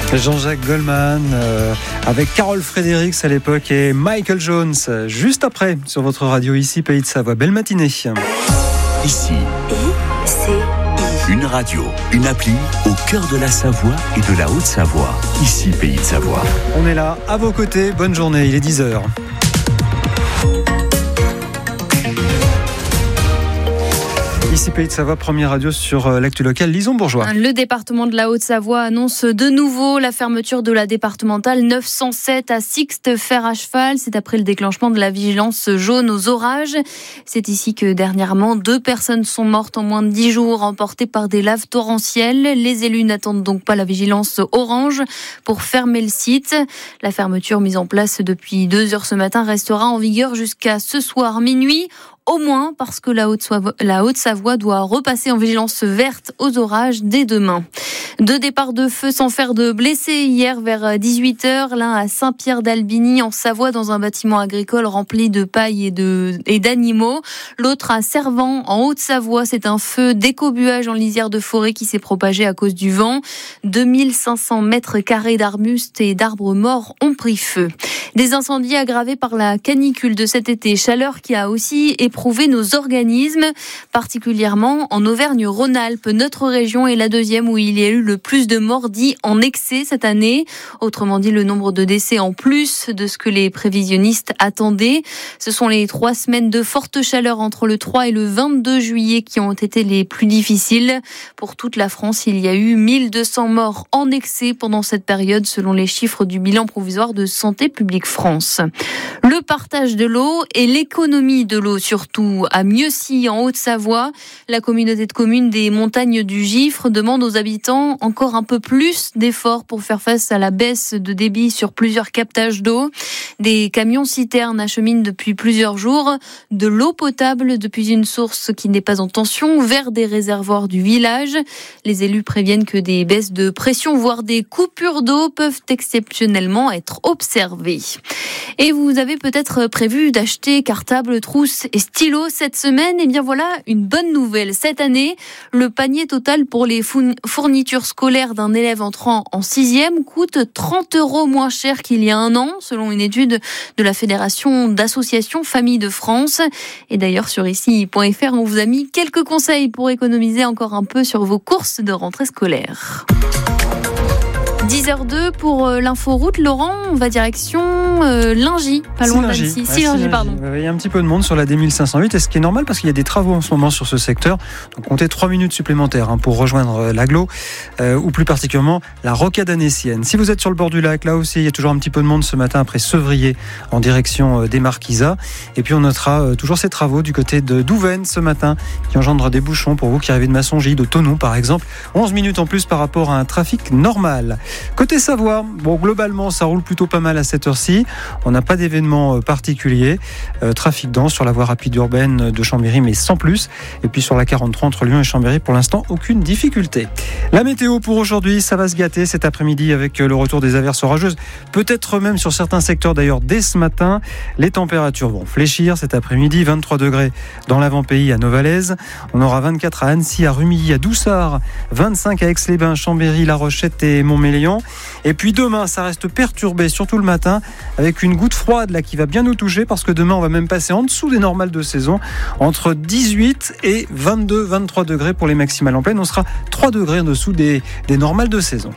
Jean-Jacques Goldman avec Carole Fredericks à l'époque et Michael Jones juste après sur votre radio ici Pays de Savoie. Belle matinée. Ici, une radio, une appli au cœur de la Savoie et de la Haute-Savoie. Ici Pays de Savoie. On est là à vos côtés. Bonne journée, il est 10h. Ici Pays de Savoie, première radio sur l'actu locale. Lison Bourgeois. Le département de la Haute-Savoie annonce de nouveau la fermeture de la départementale 907 à Sixte Fer à cheval. C'est après le déclenchement de la vigilance jaune aux orages. C'est ici que dernièrement 2 personnes sont mortes en moins de 10 jours, emportées par des laves torrentielles. Les élus n'attendent donc pas la vigilance orange pour fermer le site. La fermeture mise en place depuis 2h ce matin restera en vigueur jusqu'à ce soir minuit. Au moins parce que la Haute-Savoie doit repasser en vigilance verte aux orages dès demain. 2 départs de feu sans faire de blessés hier vers 18h. L'un à Saint-Pierre-d'Albigny en Savoie dans un bâtiment agricole rempli de paille et d'animaux. L'autre à Servan en Haute-Savoie. C'est un feu d'écobuage en lisière de forêt qui s'est propagé à cause du vent. 2500 mètres carrés d'arbustes et d'arbres morts ont pris feu. Des incendies aggravés par la canicule de cet été. Chaleur qui a aussi éprouvé nos organismes, particulièrement en Auvergne-Rhône-Alpes. Notre région est la deuxième où il y a eu le plus de morts dits en excès cette année. Autrement dit, le nombre de décès en plus de ce que les prévisionnistes attendaient. Ce sont les 3 semaines de forte chaleur entre le 3 et le 22 juillet qui ont été les plus difficiles. Pour toute la France, il y a eu 1200 morts en excès pendant cette période, selon les chiffres du bilan provisoire de Santé publique France. Le partage de l'eau et l'économie de l'eau, surtout à Mieuxy, en Haute-Savoie. La communauté de communes des montagnes du Gifre demande aux habitants encore un peu plus d'efforts pour faire face à la baisse de débit sur plusieurs captages d'eau. Des camions-citernes acheminent depuis plusieurs jours de l'eau potable depuis une source qui n'est pas en tension vers des réservoirs du village. Les élus préviennent que des baisses de pression, voire des coupures d'eau peuvent exceptionnellement être observées. Et vous avez peut-être prévu d'acheter cartables, trousses et stylos cette semaine. Et bien voilà, une bonne nouvelle. Cette année, le panier total pour les fournitures scolaires d'un élève entrant en 6e coûte 30 € moins cher qu'il y a un an, selon une étude de la Fédération d'associations Familles de France. Et d'ailleurs, sur ici.fr, on vous a mis quelques conseils pour économiser encore un peu sur vos courses de rentrée scolaire. 10h02 pour l'inforoute. Laurent, on va direction Lingy, pas loin d'Annecy. Lingy, pardon. Il y a un petit peu de monde sur la D1508, et ce qui est normal parce qu'il y a des travaux en ce moment sur ce secteur. Donc comptez 3 minutes supplémentaires pour rejoindre l'agglo, ou plus particulièrement la rocade annécienne. Si vous êtes sur le bord du lac, là aussi, il y a toujours un petit peu de monde ce matin après Sevrier en direction des Marquisats. Et puis on notera toujours ces travaux du côté de Douvaine ce matin qui engendrent des bouchons pour vous qui arrivez de Massongy, de Thonon par exemple. 11 minutes en plus par rapport à un trafic normal. Côté Savoie, globalement, ça roule plutôt pas mal à cette heure-ci. On n'a pas d'événement particulier. Trafic dense sur la voie rapide urbaine de Chambéry, mais sans plus. Et puis sur la 43 entre Lyon et Chambéry, pour l'instant, aucune difficulté. La météo pour aujourd'hui, ça va se gâter cet après-midi avec le retour des averses orageuses. Peut-être même sur certains secteurs d'ailleurs dès ce matin. Les températures vont fléchir cet après-midi. 23 degrés dans l'avant-pays à Novalaise. On aura 24 à Annecy, à Rumilly, à Doussard. 25 à Aix-les-Bains, Chambéry, La Rochette et Montmélian. Et puis demain, ça reste perturbé, surtout le matin, avec une goutte froide là qui va bien nous toucher, parce que demain, on va même passer en dessous des normales de saison, entre 18 et 22-23 degrés pour les maximales en pleine. On sera 3 degrés en dessous des normales de saison.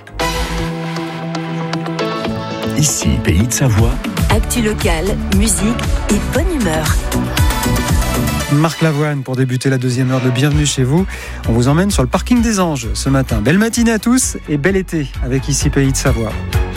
Ici, Pays de Savoie. Actu locale, musique et bonne humeur. Marc Lavoine pour débuter la deuxième heure de Bienvenue chez vous. On vous emmène sur le parking des Anges ce matin. Belle matinée à tous et bel été avec Ici Pays de Savoie.